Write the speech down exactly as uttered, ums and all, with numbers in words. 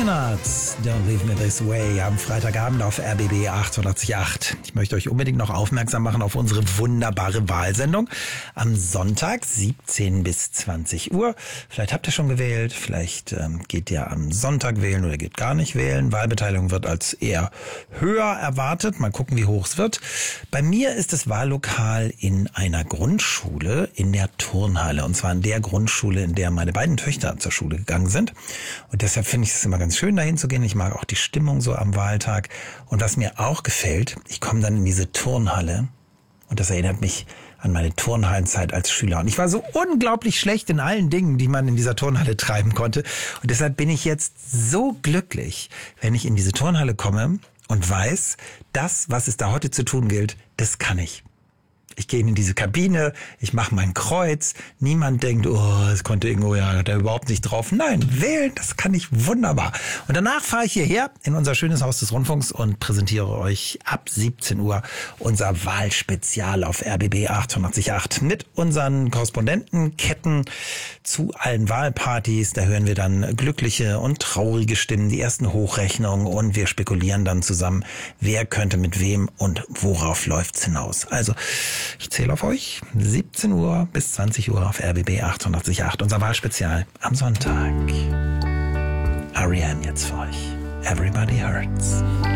Leonard, Don't Leave Me This Way, am Freitagabend auf R B B achtundachtzig Komma acht. Ich möchte euch unbedingt noch aufmerksam machen auf unsere wunderbare Wahlsendung am Sonntag, siebzehn bis zwanzig Uhr. Vielleicht habt ihr schon gewählt, vielleicht ähm, geht ihr am Sonntag wählen oder geht gar nicht wählen. Wahlbeteiligung wird als eher höher erwartet. Mal gucken, wie hoch es wird. Bei mir ist das Wahllokal in einer Grundschule in der Turnhalle. Und zwar in der Grundschule, in der meine beiden Töchter zur Schule gegangen sind. Und deshalb finde ich es immer ganz schön, dahin zu gehen. Ich mag auch die Stimmung so am Wahltag. Und was mir auch gefällt, ich komme dann in diese Turnhalle und das erinnert mich an meine Turnhallenzeit als Schüler. Und ich war so unglaublich schlecht in allen Dingen, die man in dieser Turnhalle treiben konnte. Und deshalb bin ich jetzt so glücklich, wenn ich in diese Turnhalle komme und weiß, das, was es da heute zu tun gilt, das kann ich. Ich gehe in diese Kabine, ich mache mein Kreuz. Niemand denkt, oh, es konnte irgendwo, ja, hat er überhaupt nicht drauf. Nein, wählen, das kann ich wunderbar. Und danach fahre ich hierher in unser schönes Haus des Rundfunks und präsentiere euch ab siebzehn Uhr unser Wahlspezial auf R B B achtundachtzig Komma acht mit unseren Korrespondentenketten zu allen Wahlpartys. Da hören wir dann glückliche und traurige Stimmen, die ersten Hochrechnungen und wir spekulieren dann zusammen, wer könnte mit wem und worauf läuft's hinaus. Also, ich zähle auf euch. siebzehn Uhr bis zwanzig Uhr auf R B B achtundachtzig Komma acht. Unser Wahlspezial am Sonntag. R E M jetzt für euch. Everybody Hurts.